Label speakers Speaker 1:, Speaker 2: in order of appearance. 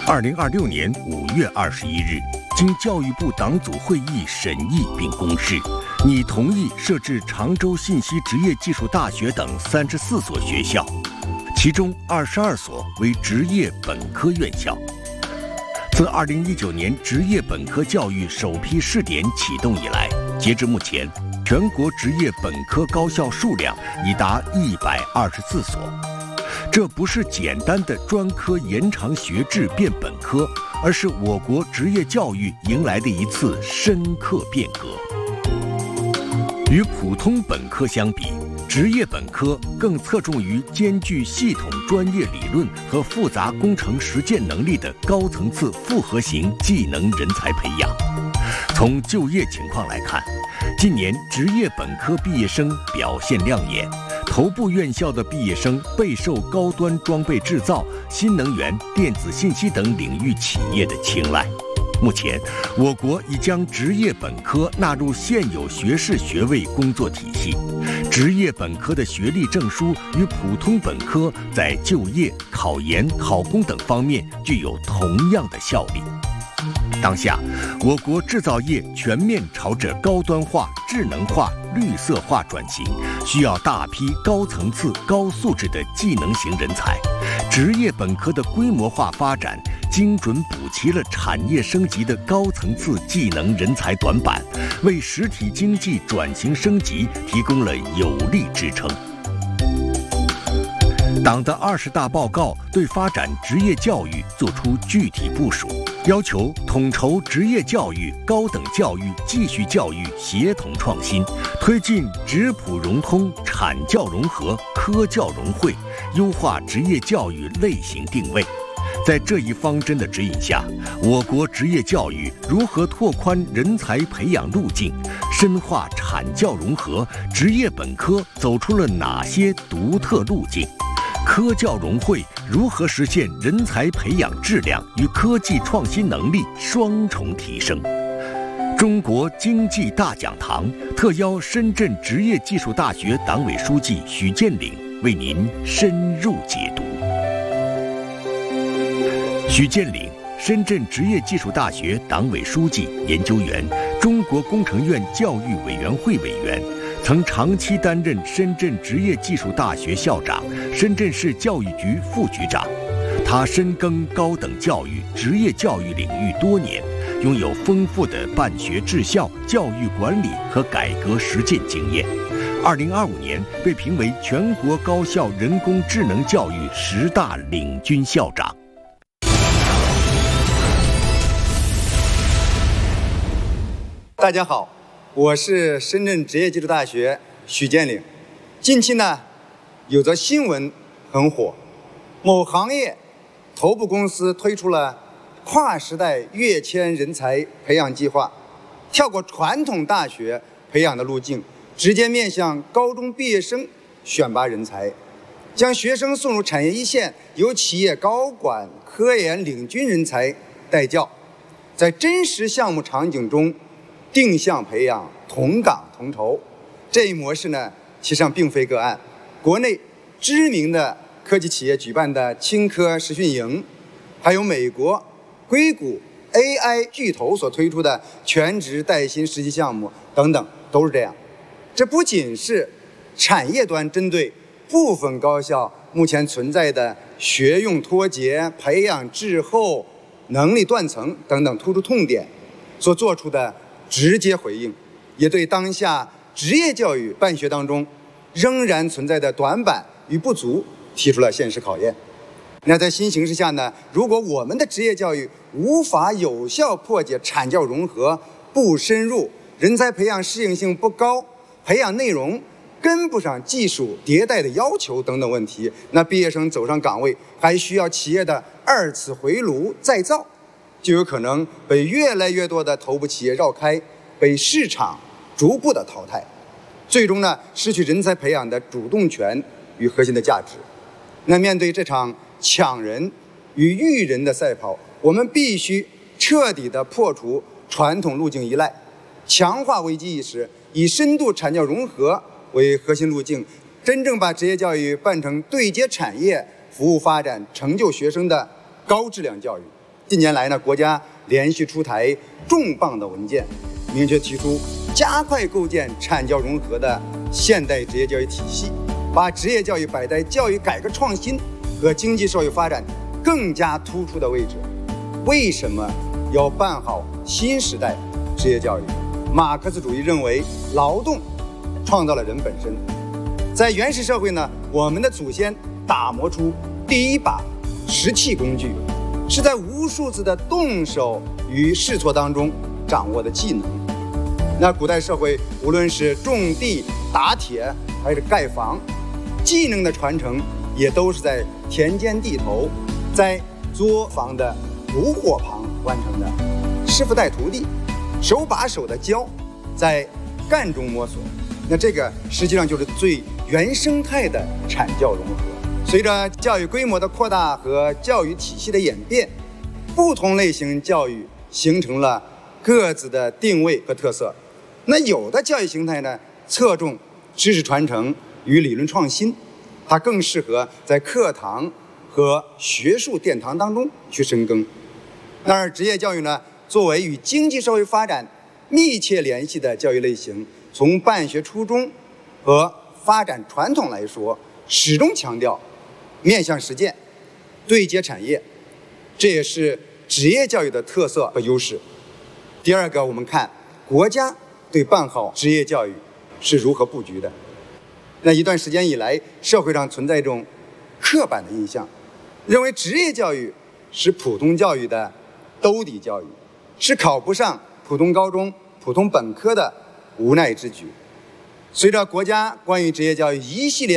Speaker 1: 2026年5月21日，经教育部党组会议审议并公示，拟同意设置常州信息职业技术大学等34所学校，其中22所为职业本科院校。自2019年职业本科教育首批试点启动以来，截至目前，全国职业本科高校数量已达124所。这不是简单的专科延长学制变本科，而是我国职业教育迎来的一次深刻变革。与普通本科相比，职业本科更侧重于兼具系统专业理论和复杂工程实践能力的高层次复合型技能人才培养。从就业情况来看，近年职业本科毕业生表现亮眼，头部院校的毕业生备受高端装备制造、新能源、电子信息等领域企业的青睐。目前，我国已将职业本科纳入现有学士学位工作体系，职业本科的学历证书与普通本科在就业、考研、考公等方面具有同样的效力。当下，我国制造业全面朝着高端化、智能化、绿色化转型，需要大批高层次、高素质的技能型人才。职业本科的规模化发展，精准补齐了产业升级的高层次技能人才短板，为实体经济转型升级提供了有力支撑。党的20大报告对发展职业教育作出具体部署，要求统筹职业教育、高等教育、继续教育协同创新，推进职普融通、产教融合、科教融汇，优化职业教育类型定位。在这一方针的指引下，我国职业教育如何拓宽人才培养路径，深化产教融合，职业本科走出了哪些独特路径？科教融汇如何实现人才培养质量与科技创新能力双重提升？中国经济大讲堂特邀深圳职业技术大学党委书记许建岭为您深入解读。许建岭，深圳职业技术大学党委书记、研究员，中国工程院教育委员会委员，曾长期担任深圳职业技术大学校长、深圳市教育局副局长。他深耕高等教育、职业教育领域多年，拥有丰富的办学治校、教育管理和改革实践经验。2025年被评为全国高校人工智能教育10大领军校长。
Speaker 2: 大家好，我是深圳职业技术大学许建岭。近期呢，有则新闻很火，某行业头部公司推出了跨时代跃迁人才培养计划，跳过传统大学培养的路径，直接面向高中毕业生选拔人才，将学生送入产业一线，由企业高管、科研领军人才带教，在真实项目场景中定向培养，同岗同酬。这一模式呢，其实上并非个案。国内知名的科技企业举办的青科实训营，还有美国硅谷 AI 巨头所推出的全职带薪实习项目等等，都是这样。这不仅是产业端针对部分高校目前存在的学用脱节、培养滞后、能力断层等等突出痛点所做出的直接回应，也对当下职业教育办学当中仍然存在的短板与不足提出了现实考验。那在新形势下呢，如果我们的职业教育无法有效破解产教融合不深入、人才培养适应性不高、培养内容跟不上技术迭代的要求等等问题，那毕业生走上岗位还需要企业的2次回炉再造，就有可能被越来越多的头部企业绕开，被市场逐步的淘汰，最终呢失去人才培养的主动权与核心的价值。那面对这场抢人与育人的赛跑，我们必须彻底的破除传统路径依赖，强化危机意识，以深度产教融合为核心路径，真正把职业教育办成对接产业、服务发展、成就学生的高质量教育。 近年来呢，国家连续出台重磅的文件，明确提出加快构建产教融合的现代职业教育体系，把职业教育摆在教育改革创新和经济社会发展更加突出的位置。为什么要办好新时代职业教育？马克思主义认为，劳动创造了人本身。在原始社会呢，我们的祖先打磨出第一把石器工具，是在无数次的动手与试错当中掌握的技能。那古代社会，无论是种地、打铁还是盖房，技能的传承也都是在田间地头，在作坊的炉火旁完成的。师傅带徒弟，手把手的教，在干中摸索。那这个实际上就是最原生态的产教融合。随着教育规模的扩大和教育体系的演变，不同类型教育形成了各自的定位和特色。那有的教育形态呢，侧重知识传承与理论创新，它更适合在课堂和学术殿堂当中去深耕。而职业教育呢，作为与经济社会发展密切联系的教育类型，从办学初衷和发展传统来说，始终强调面向实践、对接产业，这也是职业教育的特色和优势。第二个，我们看国家对办好职业教育是如何布局的。那一段时间以来，社会上存在一种刻板的印象，认为职业教育是普通教育的兜底教育，是考不上普通高中、普通本科的无奈之举。随着国家关于职业教育一系列